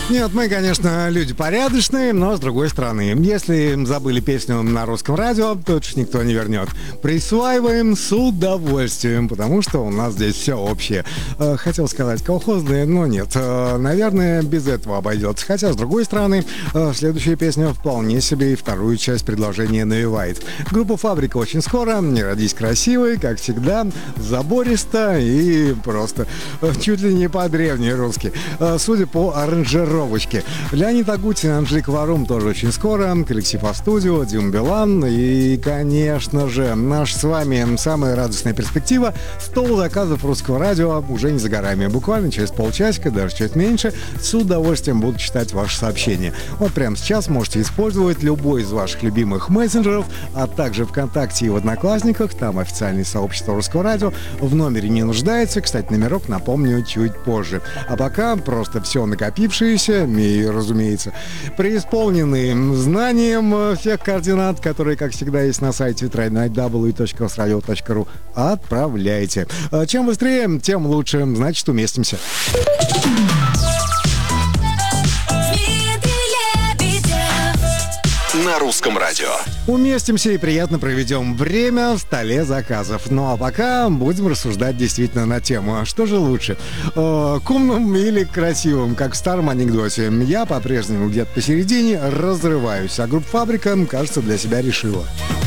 Нет, мы, конечно, люди порядочные, но с другой стороны, если забыли песню на русском радио, то уж никто не вернет. Присваиваем с удовольствием, потому что у нас здесь все общее. Хотел сказать колхозные, но нет. Наверное, без этого обойдется. Хотя, с другой стороны, следующая песня вполне себе и вторую часть предложения навевает. Группа «Фабрика» очень скоро. «Не родись красивой», как всегда, забористо и просто чуть ли не по-древнерусски. Судя по аранжировке. Леонид Агутин, Анжелика Варум тоже очень скоро. Коллектив А-студио, Дима Билан. И, конечно же, наша с вами самая радостная перспектива. 100 заказов русского радио уже не за горами. Буквально через полчасика, даже чуть меньше, с удовольствием буду читать ваши сообщения. Вот прямо сейчас можете использовать любой из ваших любимых мессенджеров, а также ВКонтакте и в Одноклассниках. Там официальное сообщество русского радио. В номере не нуждается. Кстати, номерок напомню чуть позже. А пока просто все накопившееся и, разумеется, преисполненные знанием всех координат, которые, как всегда, есть на сайте www.rosradio.ru, отправляйте. Чем быстрее, тем лучше. Значит, уместимся. На русском радио. Уместимся и приятно проведем время в столе заказов. Ну а пока будем рассуждать действительно на тему, что же лучше, к умным или красивым, как в старом анекдоте. Я по-прежнему где-то посередине разрываюсь, а группа «Фабрика», кажется, для себя решила.